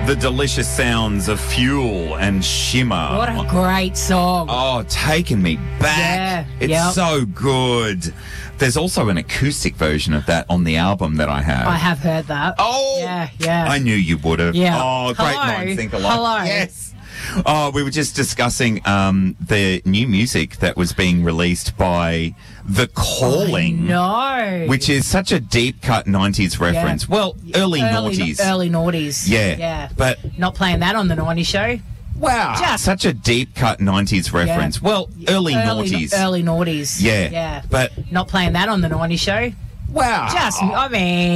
The delicious sounds of Fuel and Shimmer. What a great song. Oh, taking me back. Yeah, It's so good. There's also an acoustic version of that on the album that I have. I have heard that. Oh! Yeah. I knew you would have. Yeah. Oh, great Hello. minds think alike. Hello. Yes. Oh, we were just discussing the new music that was being released by The Calling. No. Which is such a deep cut 90s reference. Yeah. Well, early noughties. Early noughties. Yeah. But not playing that on the 90s show. wow, such a deep cut 90s reference. Yeah. Well, early noughties. Early noughties. Yeah. But not playing that on the 90s show. wow. I mean...